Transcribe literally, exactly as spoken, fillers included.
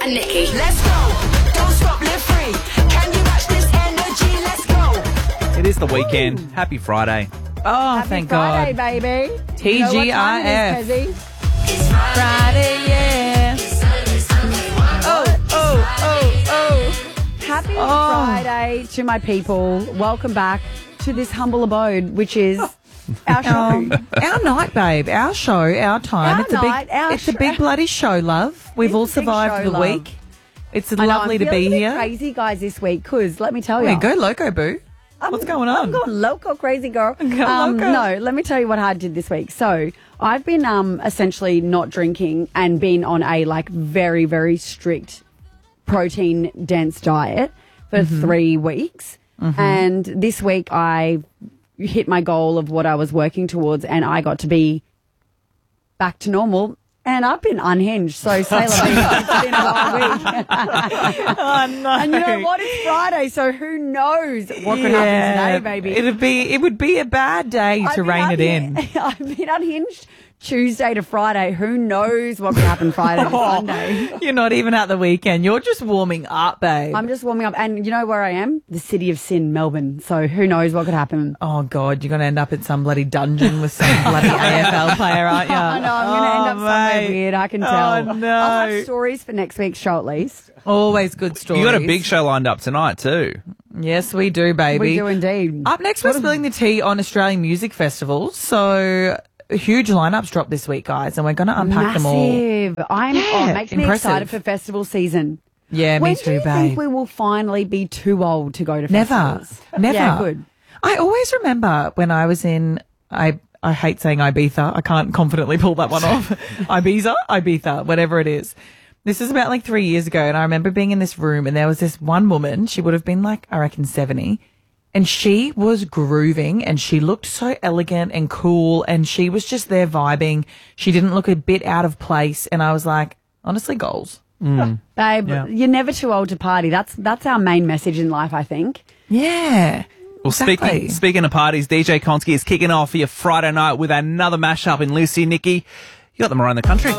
and Nikki. Let's go. Don't stop, live free. Can you match this energy? Let's go. It is the weekend. Happy Friday. Oh, Happy thank Friday, God. baby. T You know what G time I F. it is, Kezzy? Friday, yeah. Oh, oh, oh, oh. Happy Oh. Friday to my people. Welcome back to this humble abode, which is our show. Um, our night, babe. Our show, our time. Our it's night, a big, our it's a show. big bloody show, love. We've It's all a big survived show, the love. week. It's I know, lovely I'm to feeling be a bit here. crazy, guys, this week, because let me tell you. Yeah, go loco, boo. What's going on? I'm going loco, crazy girl. Go um, loco. No, let me tell you what I did this week. So I've been um, essentially not drinking and been on a like very, very strict protein dense diet for Mm-hmm. three weeks. And this week I hit my goal of what I was working towards, and I got to be back to normal. And I've been unhinged, so Sailor Moon, it's been a long week. Oh, no. And you know what? It's Friday, so who knows what could happen today, baby. It'd be, it would be a bad day I've to been rein it in. unhinged- I've been unhinged Tuesday to Friday. Who knows what could happen Friday to Sunday? You're not even at the weekend. You're just warming up, babe. I'm just warming up. And you know where I am? The city of sin, Melbourne. So who knows what could happen? Oh, God, you're going to end up in some bloody dungeon with some bloody A F L player, aren't you? I know, I'm going to end up somewhere mate. weird. I can Oh, tell. no. I'll have stories for next week's show at least. Always good stories. You got a big show lined up tonight too. Yes, we do, baby. We do indeed. Up next, we're spilling the tea on Australian music festivals. So, huge lineups dropped this week, guys, and we're going to unpack them all. Massive. I'm, Yeah, oh, it makes me impressive. excited for festival season. Yeah, When me do too, you babe. think we will finally be too old to go to Never. festivals? Never. Yeah, good. I always remember when I was in, I I hate saying Ibiza. I can't confidently pull that one off. Ibiza, Ibiza, whatever it is. This is about like three years ago, and I remember being in this room, and there was this one woman. She would have been like, I reckon, seventy. And she was grooving, and she looked so elegant and cool, and she was just there vibing. She didn't look a bit out of place, and I was like, honestly, goals. Babe, Yeah. you're never too old to party. That's that's our main message in life, I think. Yeah. Well, Exactly. speaking speaking of parties, D J Konski is kicking off your Friday night with another mashup in Lucy Nikki. You got them around the country.